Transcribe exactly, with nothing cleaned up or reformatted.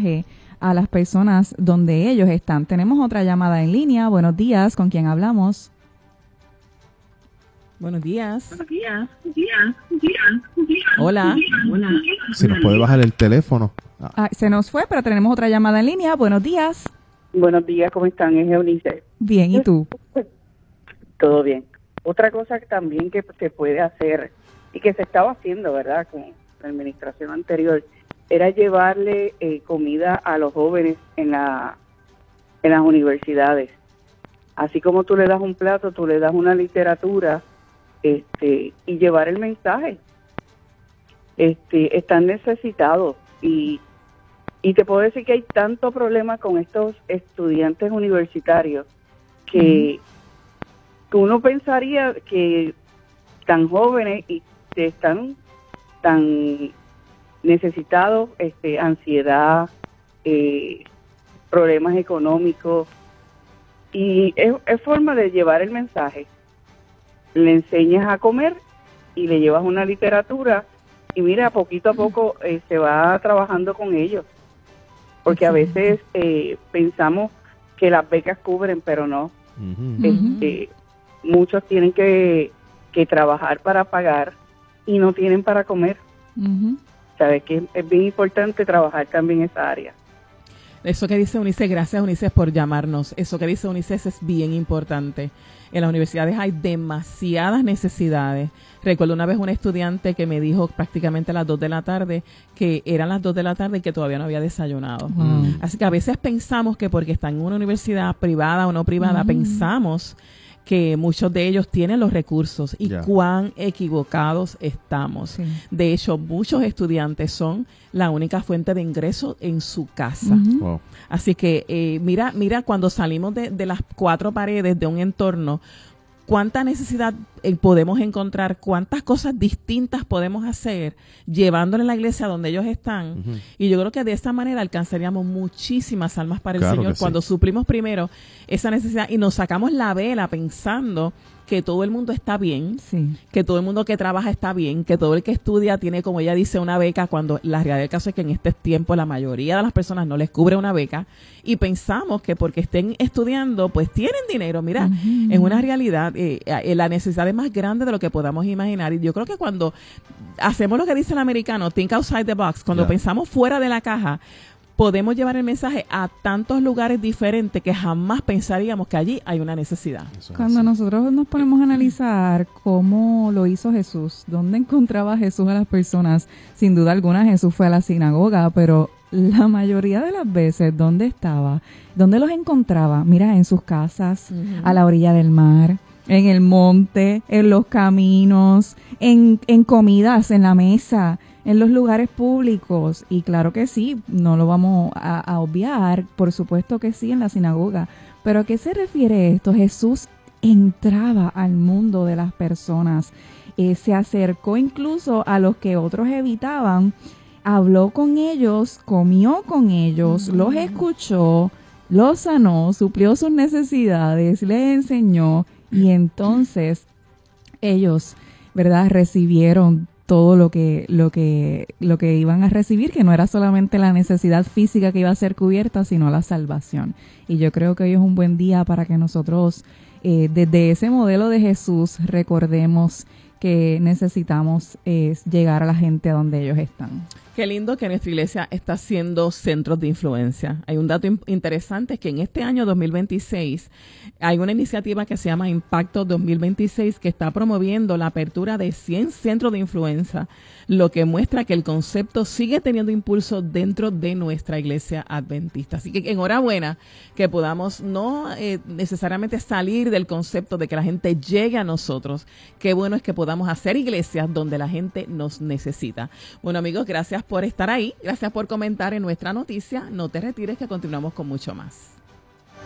mensaje a las personas donde ellos están. Tenemos otra llamada en línea. Buenos días, ¿con quién hablamos? Buenos días. Buenos días. días, días, días Hola. Hola. Se nos puede bajar el teléfono. Ah. Ah, se nos fue, pero tenemos otra llamada en línea. Buenos días. Buenos días, ¿cómo están? Es Eunice. Bien, ¿y tú? Todo bien. Otra cosa también que se puede hacer y que se estaba haciendo, ¿verdad?, con la administración anterior, era llevarle eh, comida a los jóvenes en la en las universidades. Así como tú le das un plato, tú le das una literatura, este, y llevar el mensaje. Este, están necesitados y y te puedo decir que hay tanto problema con estos estudiantes universitarios que uh-huh. uno pensaría que tan jóvenes y están tan necesitados, este, ansiedad, eh, problemas económicos, y es, es forma de llevar el mensaje. Le enseñas a comer y le llevas una literatura y mira, poquito a poco eh, se va trabajando con ellos, porque a veces eh, pensamos que las becas cubren, pero no. Uh-huh. Este, muchos tienen que, que trabajar para pagar y no tienen para comer. Uh-huh. Sabes que es bien importante trabajar también esa área. Eso que dice Eunice, gracias Eunice por llamarnos. Eso que dice Eunice es bien importante. En las universidades hay demasiadas necesidades. Recuerdo una vez un estudiante que me dijo prácticamente a las dos de la tarde que eran las dos de la tarde y que todavía no había desayunado. Uh-huh. Así que a veces pensamos que porque están en una universidad privada o no privada, uh-huh. pensamos que muchos de ellos tienen los recursos y yeah. cuán equivocados estamos. Sí. De hecho, muchos estudiantes son la única fuente de ingreso en su casa. Uh-huh. Wow. Así que eh, mira, mira cuando salimos de, de las cuatro paredes de un entorno, cuánta necesidad eh, podemos encontrar, cuántas cosas distintas podemos hacer llevándole la iglesia a donde ellos están. Uh-huh. Y yo creo que de esta manera alcanzaríamos muchísimas almas para el claro Señor cuando sí. suplimos primero esa necesidad y nos sacamos la vela pensando que todo el mundo está bien, sí. que todo el mundo que trabaja está bien, que todo el que estudia tiene, como ella dice, una beca, cuando la realidad del caso es que en este tiempo la mayoría de las personas no les cubre una beca y pensamos que porque estén estudiando pues tienen dinero. Mira, uh-huh. en una realidad eh, eh, la necesidad es más grande de lo que podamos imaginar, y yo creo que cuando hacemos lo que dice el americano, think outside the box, cuando yeah. pensamos fuera de la caja, podemos llevar el mensaje a tantos lugares diferentes que jamás pensaríamos que allí hay una necesidad. Cuando nosotros nos ponemos a analizar cómo lo hizo Jesús, dónde encontraba Jesús a las personas, sin duda alguna Jesús fue a la sinagoga, pero la mayoría de las veces, ¿dónde estaba? ¿Dónde los encontraba? Mira, en sus casas, uh-huh. a la orilla del mar, en el monte, en los caminos, en, en comidas, en la mesa, en los lugares públicos. Y claro que sí, no lo vamos a, a obviar, por supuesto que sí, en la sinagoga. Pero ¿a qué se refiere esto? Jesús entraba al mundo de las personas, eh, se acercó incluso a los que otros evitaban, habló con ellos, comió con ellos, mm. los escuchó, los sanó, suplió sus necesidades, les enseñó, y entonces ellos, ¿verdad?, recibieron todo lo que lo que lo que iban a recibir, que no era solamente la necesidad física que iba a ser cubierta, sino la salvación. Y yo creo que hoy es un buen día para que nosotros eh, desde ese modelo de Jesús recordemos que necesitamos eh, llegar a la gente a donde ellos están. Qué lindo que nuestra iglesia está siendo centros de influencia. Hay un dato in- interesante, es que en este año dos mil veintiséis hay una iniciativa que se llama Impacto dos mil veintiséis que está promoviendo la apertura de cien centros de influencia, lo que muestra que el concepto sigue teniendo impulso dentro de nuestra iglesia adventista. Así que enhorabuena que podamos no eh, necesariamente salir del concepto de que la gente llegue a nosotros. Qué bueno es que podamos hacer iglesias donde la gente nos necesita. Bueno, amigos, gracias por estar ahí. Gracias por comentar en nuestra noticia. No te retires, que continuamos con mucho más.